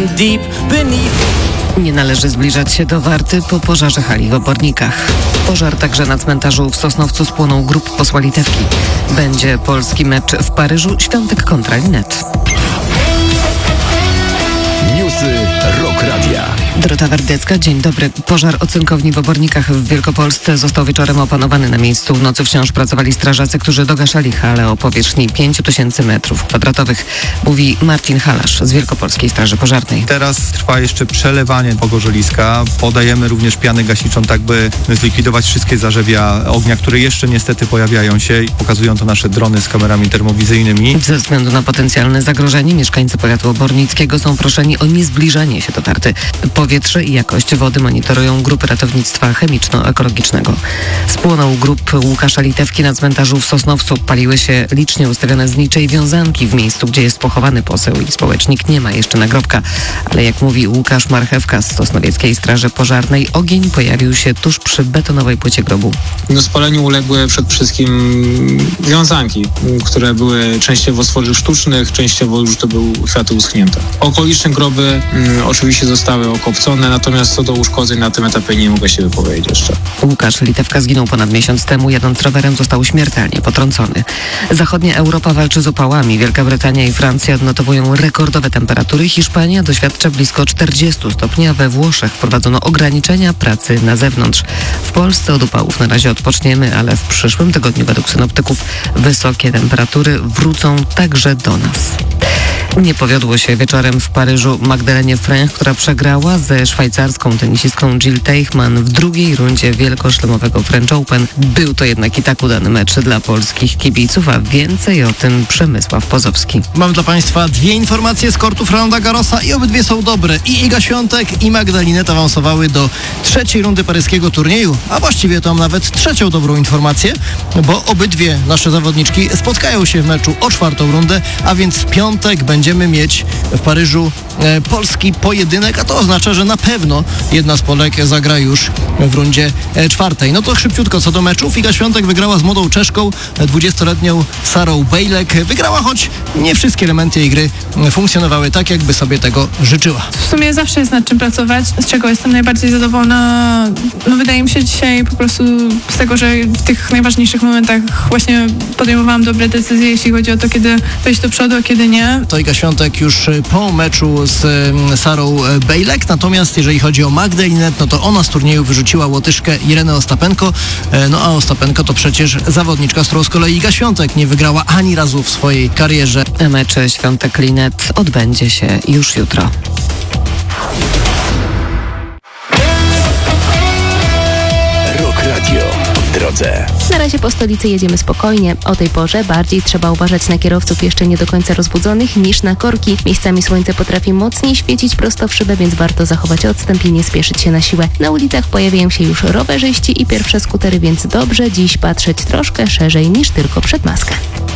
deep beneath. Nie należy zbliżać się do Warty po pożarze hali w Obornikach. Pożar także na cmentarzu w Sosnowcu spłonął grób posła Litewki. Będzie polski mecz w Paryżu, Świątek kontra Linet. Newsy Rock Radia. Dorota Wardecka, dzień dobry. Pożar o cynkowni w Obornikach w Wielkopolsce został wieczorem opanowany. Na miejscu w nocy wciąż pracowali strażacy, którzy dogaszali halę o powierzchni 5000 m2. Mówi Martin Halasz z Wielkopolskiej Straży Pożarnej. Teraz trwa jeszcze przelewanie pogorzeliska. Podajemy również pianę gasiczą, tak by zlikwidować wszystkie zarzewia ognia, które jeszcze niestety pojawiają się i pokazują to nasze drony z kamerami termowizyjnymi. Ze względu na potencjalne zagrożenie mieszkańcy powiatu obornickiego są proszeni o niezbliżanie się do Warty. Powietrze i jakość wody monitorują grupy ratownictwa chemiczno-ekologicznego. Spłonął grób Łukasza Litewki na cmentarzu w Sosnowcu. Paliły się licznie ustawione znicze i wiązanki w miejscu, gdzie jest pochowany poseł i społecznik. Nie ma jeszcze nagrobka, ale jak mówi Łukasz Marchewka z Sosnowieckiej Straży Pożarnej, ogień pojawił się tuż przy betonowej płycie grobu. Do spaleniu uległy przede wszystkim wiązanki, które były częściowo z tworzyw sztucznych, częściowo już to były kwiaty uschnięte. Okoliczne groby oczywiście zostały okopcone, natomiast co do uszkodzeń na tym etapie nie mogę się wypowiedzieć jeszcze. Łukasz Litewka zginął ponad miesiąc temu, jadąc rowerem został śmiertelnie potrącony. Zachodnia Europa walczy z upałami. Wielka Brytania i Francja odnotowują rekordowe temperatury. Hiszpania doświadcza blisko 40 stopni, a we Włoszech wprowadzono ograniczenia pracy na zewnątrz. W Polsce od upałów na razie odpoczniemy, ale w przyszłym tygodniu według synoptyków wysokie temperatury wrócą także do nas. Nie powiodło się wieczorem w Paryżu Magdalenie Fręch, która przegrała ze szwajcarską tenisistką Jill Teichmann w drugiej rundzie wielkoszlemowego French Open. Był to jednak i tak udany mecz dla polskich kibiców, a więcej o tym Przemysław Pozowski. Mam dla Państwa dwie informacje z kortów Roland Garrosa i obydwie są dobre. I Iga Świątek i Magda Linette awansowały do trzeciej rundy paryskiego turnieju, a właściwie to mam nawet trzecią dobrą informację, bo obydwie nasze zawodniczki spotkają się w meczu o czwartą rundę, a więc w piątek będziemy mieć w Paryżu polski pojedynek, a to oznacza, że na pewno jedna z Polek zagra już w rundzie czwartej. No to szybciutko co do meczów. Iga Świątek wygrała z młodą Czeszką, 20-letnią Sarą Bejlek. Wygrała, choć nie wszystkie elementy jej gry funkcjonowały tak, jakby sobie tego życzyła. W sumie zawsze jest nad czym pracować, z czego jestem najbardziej zadowolona. No wydaje mi się dzisiaj po prostu z tego, że w tych najważniejszych momentach właśnie podejmowałam dobre decyzje, jeśli chodzi o to, kiedy wejść do przodu, a kiedy nie. To Iga Świątek już po meczu z Sarą Bejlek, natomiast jeżeli chodzi o Magdę Linette, no to ona z turnieju wyrzuciła Łotyszkę Irenę Ostapenko, no a Ostapenko to przecież zawodniczka, z którą z kolei Iga Świątek nie wygrała ani razu w swojej karierze. Mecz Świątek-Linette odbędzie się już jutro. Rock Radio w drodze. Na razie po stolicy jedziemy spokojnie. O tej porze bardziej trzeba uważać na kierowców jeszcze nie do końca rozbudzonych niż na korki. Miejscami słońce potrafi mocniej świecić prosto w szybę, więc warto zachować odstęp i nie spieszyć się na siłę. Na ulicach pojawiają się już rowerzyści i pierwsze skutery, więc dobrze dziś patrzeć troszkę szerzej niż tylko przed maskę.